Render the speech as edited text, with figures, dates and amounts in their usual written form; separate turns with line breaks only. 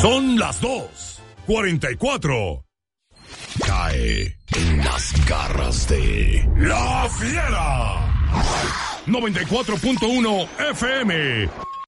Son las 2:44. Cae en las garras de La Fiera. 94.1 FM.